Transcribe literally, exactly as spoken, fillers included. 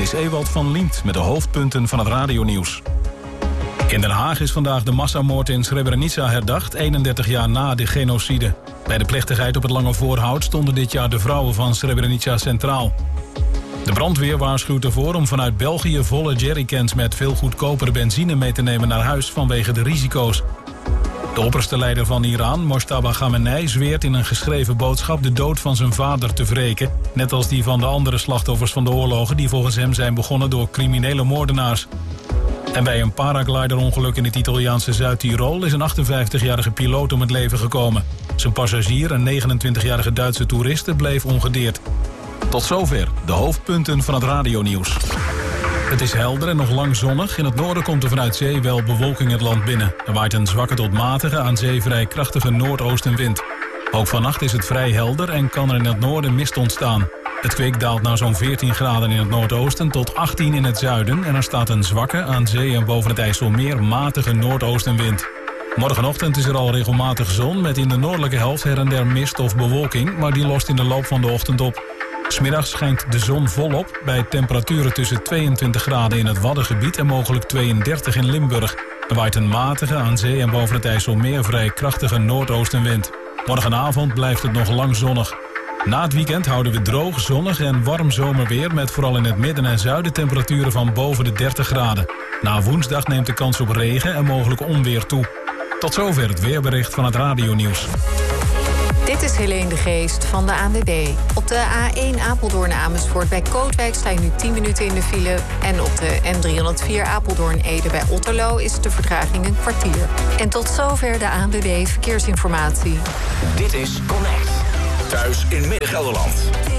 is Ewald van Liemt met de hoofdpunten van het radionieuws. In Den Haag is vandaag de massamoord in Srebrenica herdacht, eenendertig jaar na de genocide. Bij de plechtigheid op het Lange Voorhout stonden dit jaar de vrouwen van Srebrenica centraal. De brandweer waarschuwt ervoor om vanuit België volle jerrycans met veel goedkopere benzine mee te nemen naar huis vanwege de risico's. De opperste leider van Iran, Mojtaba Khamenei, zweert in een geschreven boodschap de dood van zijn vader te wreken, net als die van de andere slachtoffers van de oorlogen die volgens hem zijn begonnen door criminele moordenaars. En bij een paragliderongeluk in het Italiaanse Zuid-Tirol is een achtenvijftigjarige piloot om het leven gekomen. Zijn passagier, een negenentwintigjarige Duitse toeriste, bleef ongedeerd. Tot zover de hoofdpunten van het radionieuws. Het is helder en nog lang zonnig. In het noorden komt er vanuit zee wel bewolking het land binnen. Er waait een zwakke tot matige, aan zee vrij krachtige noordoostenwind. Ook vannacht is het vrij helder en kan er in het noorden mist ontstaan. Het kwik daalt naar zo'n veertien graden in het noordoosten tot achttien in het zuiden. En er staat een zwakke, aan zee en boven het IJsselmeer matige noordoostenwind. Morgenochtend is er al regelmatig zon met in de noordelijke helft her en der mist of bewolking, maar die lost in de loop van de ochtend op. 'S Middags schijnt de zon volop bij temperaturen tussen tweeëntwintig graden in het Waddengebied en mogelijk tweeëndertig in Limburg. Er waait een matige, aan zee en boven het IJsselmeer vrij krachtige noordoostenwind. Morgenavond blijft het nog lang zonnig. Na het weekend houden we droog, zonnig en warm zomerweer met vooral in het midden en zuiden temperaturen van boven de dertig graden. Na woensdag neemt de kans op regen en mogelijk onweer toe. Tot zover het weerbericht van het radionieuws. Dit is Helene de Geest van de A N W B. Op de A één Apeldoorn-Amersfoort bij Kootwijk sta je nu tien minuten in de file. En op de N driehonderdvier Apeldoorn-Ede bij Otterlo is de vertraging een kwartier. En tot zover de A N W B Verkeersinformatie. Dit is Connect. Thuis in Midden-Gelderland.